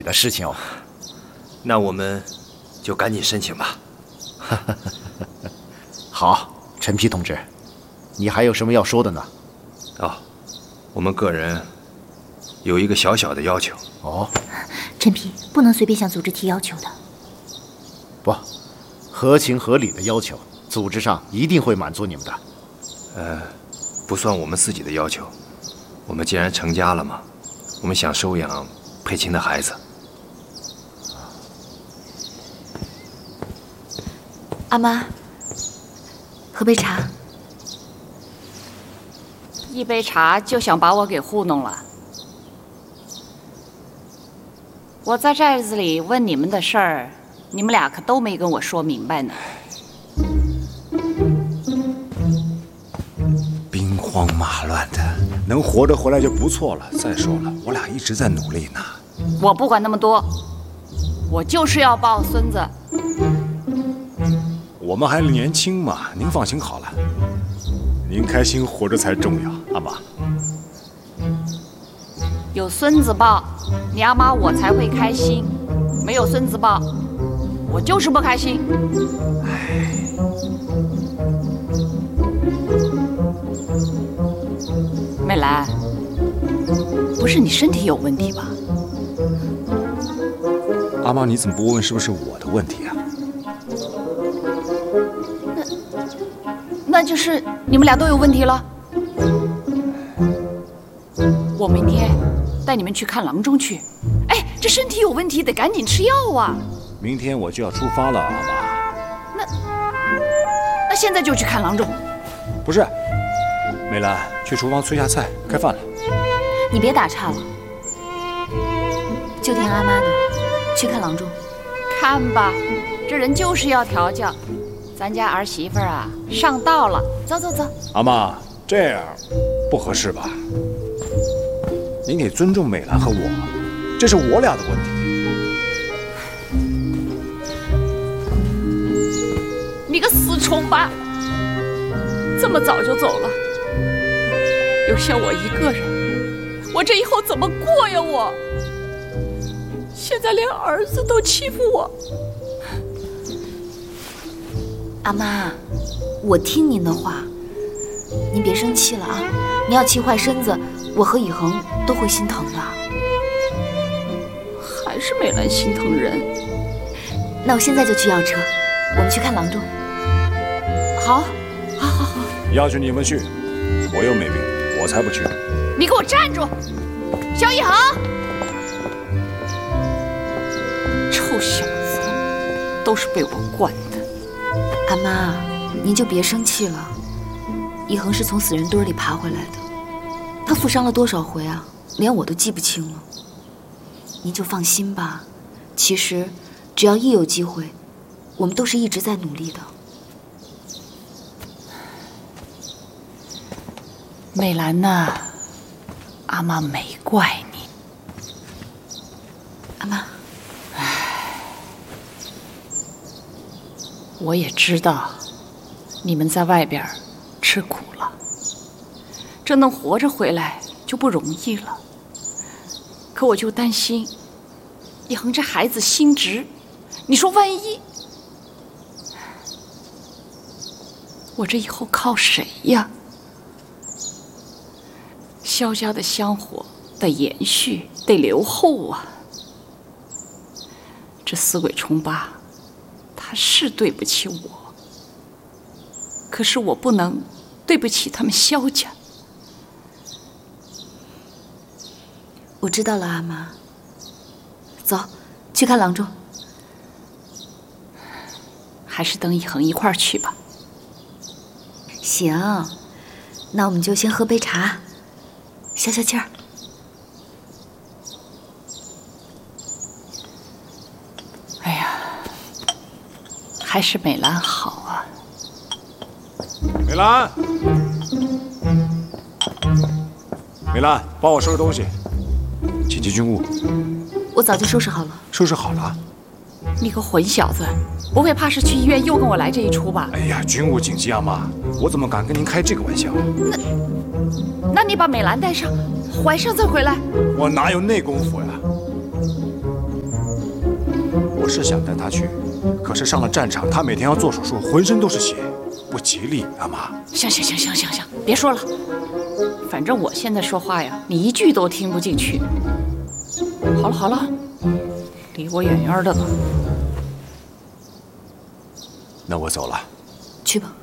的事情哦。 那我们就赶紧申请吧。 好，陈皮同志，你还有什么要说的呢？ 哦，我们个人有一个小小的要求。 哦， 陈皮不能随便向组织提要求的。 不，合情合理的要求，组织上一定会满足你们的。 不算我们自己的要求。我们既然成家了嘛，我们想收养佩琴的孩子。 阿妈，喝杯茶。 一杯茶就想把我给糊弄了。我在寨子里问你们的事儿，你们俩可都没跟我说明白呢。 兵荒马乱的，能活着回来就不错了。再说了，我俩一直在努力呢。 我不管那么多，我就是要抱孙子。 我们还年轻嘛，您放心好了。您开心活着才重要，阿妈。 有孙子抱，你阿妈我才会开心；没有孙子抱，我就是不开心。美兰，不是你身体有问题吧？ 阿妈，你怎么不问是不是我的问题啊？ 那就是你们俩都有问题了。我明天带你们去看郎中去。哎，这身体有问题得赶紧吃药啊！ 明天我就要出发了，阿妈。 那现在就去看郎中？ 不是，美兰，去厨房催下菜，开饭了。 你别打岔了，就听阿妈的，去看郎中。 看吧，这人就是要调教。咱家儿媳妇啊，上道了。走走走。 阿妈，这样不合适吧？您得尊重美兰和我，这是我俩的问题。 你个死虫吧！这么早就走了，留下我一个人，我这以后怎么过呀？我现在连儿子都欺负我。 阿妈，我听您的话，您别生气了啊！您要气坏身子，我和以恒都会心疼的。 还是美兰心疼人。 那我现在就去要车，我们去看郎中。 好，好，好，好。 要去你们去，我又没病，我才不去。 你给我站住！萧一恒，臭小子，都是被我惯的。 阿妈，您就别生气了。以恒是从死人堆里爬回来的，他负伤了多少回啊，连我都记不清了。您就放心吧，其实只要一有机会，我们都是一直在努力的。 美兰呐，阿妈没怪你。 阿妈， 我也知道你们在外边吃苦了，这能活着回来就不容易了。可我就担心以恒这孩子心直，你说万一我这以后靠谁呀？萧家的香火得延续，得留后啊。这死鬼重八他是对不起我，可是我不能对不起他们萧家。 我知道了，阿妈。走，去看郎中。 还是等以恒一块儿去吧。 行，那我们就先喝杯茶，消消气儿。 哎呀，还是美兰好啊。 美兰，美兰，帮我收拾东西，紧急军务。 我早就收拾好了。 收拾好了？ 你个混小子，不会怕是去医院又跟我来这一出吧？ 哎呀，军务紧急啊妈，我怎么敢跟您开这个玩笑？ 那你把美兰带上，怀上再回来。 我哪有那功夫呀？ 是想带他去，可是上了战场，他每天要做手术，浑身都是血，不吉利。阿妈， 行，别说了，反正我现在说话呀，你一句都听不进去。好了，离我远远的吧。 那我走了。 去吧。